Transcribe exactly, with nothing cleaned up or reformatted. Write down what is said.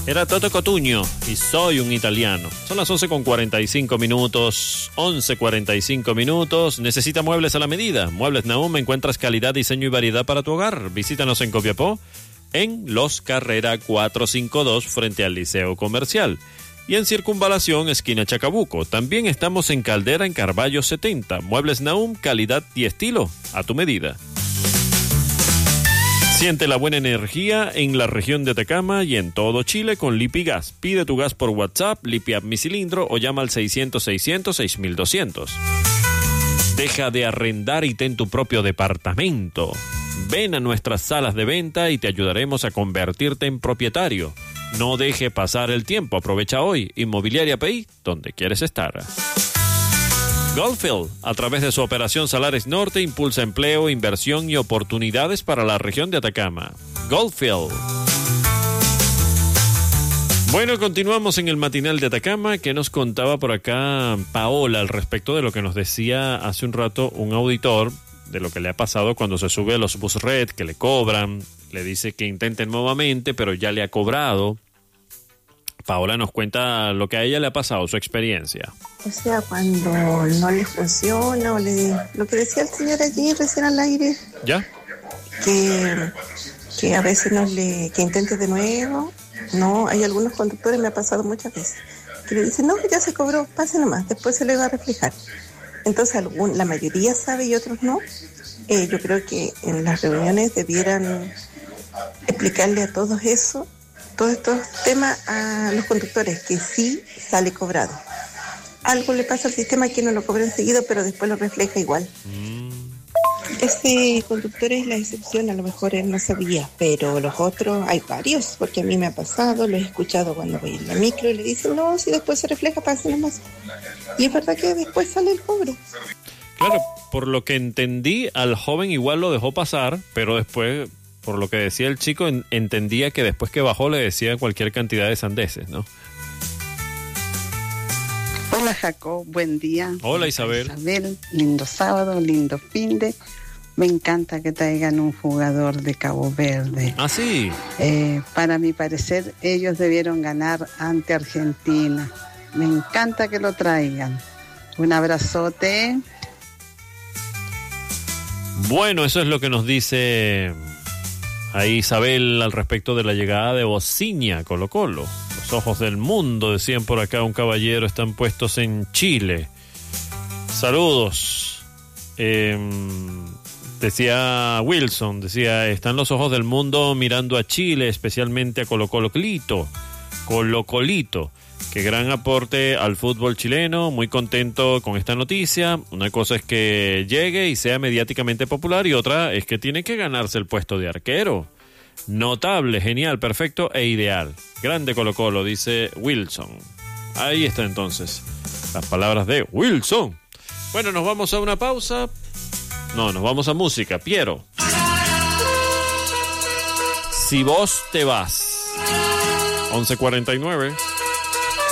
Era Toto Cotugno y Soy un italiano. Son las once con cuarenta y cinco minutos, once cuarenta y cinco minutos. ¿Necesita muebles a la medida? Muebles Nahum, encuentras calidad, diseño y variedad para tu hogar. Visítanos en Copiapó, en Los Carrera cuatrocientos cincuenta y dos, frente al Liceo Comercial. Y en Circunvalación, esquina Chacabuco. También estamos en Caldera, en Carballo setenta. Muebles Nahum, calidad y estilo a tu medida. Siente la buena energía en la región de Atacama y en todo Chile con Lipigas. Pide tu gas por WhatsApp, Lipiap mi cilindro o llama al seiscientos, seiscientos, seis mil doscientos. Deja de arrendar y ten tu propio departamento. Ven a nuestras salas de venta y te ayudaremos a convertirte en propietario. No deje pasar el tiempo, aprovecha hoy. Inmobiliaria P I, donde quieres estar. Goldfield, a través de su operación Salares Norte, impulsa empleo, inversión y oportunidades para la región de Atacama. Goldfield. Bueno, continuamos en el matinal de Atacama, que nos contaba por acá Paola al respecto de lo que nos decía hace un rato un auditor, de lo que le ha pasado cuando se sube a los bus red, que le cobran, le dice que intenten nuevamente, pero ya le ha cobrado. Paola nos cuenta lo que a ella le ha pasado, su experiencia. O sea, cuando no le funciona, o le, lo que decía el señor allí recién al aire. ¿Ya? Que, que a veces no le, que intente de nuevo. No, hay algunos conductores, me ha pasado muchas veces, que le dicen, no, ya se cobró, pase nomás, después se le va a reflejar. Entonces, algún, la mayoría sabe y otros no. Eh, yo creo que en las reuniones debieran explicarle a todos eso, todos estos temas a los conductores, que sí sale cobrado. Algo le pasa al sistema que no lo cobra enseguida, pero después lo refleja igual. Mm. Ese conductor es la excepción, a lo mejor él no sabía, pero los otros, hay varios, porque a mí me ha pasado, lo he escuchado cuando voy en la micro y le dicen, no, si después se refleja, pase nomás. Y es verdad que después sale el cobro. Claro, por lo que entendí, al joven igual lo dejó pasar, pero después, por lo que decía el chico, en, entendía que después que bajó le decía cualquier cantidad de sandeces, ¿no? Hola Jacob, buen día. Hola Isabel. Isabel, lindo sábado, lindo finde. Me encanta que traigan un jugador de Cabo Verde. Ah, sí. Eh, para mi parecer, ellos debieron ganar ante Argentina. Me encanta que lo traigan. Un abrazote. Bueno, eso es lo que nos dice ahí Isabel al respecto de la llegada de Bociña a Colo Colo. Los ojos del mundo, decían por acá un caballero, están puestos en Chile. Saludos. Eh, decía Wilson, decía, están los ojos del mundo mirando a Chile, especialmente a Colo Colo Colito. Colo Colito. Qué gran aporte al fútbol chileno, muy contento con esta noticia. Una cosa es que llegue y sea mediáticamente popular y otra es que tiene que ganarse el puesto de arquero. Notable, genial, perfecto e ideal. Grande Colo Colo, dice Wilson. Ahí está entonces las palabras de Wilson. Bueno, nos vamos a una pausa. No, nos vamos a música. Piero. Si vos te vas. once cuarenta y nueve.